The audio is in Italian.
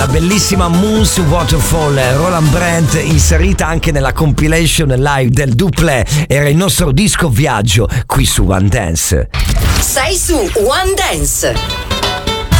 bellissima Moon's Waterfall, Roland Brandt, inserita anche nella compilation live del Duplé. Era il nostro disco viaggio qui su One Dance. Sei su One Dance.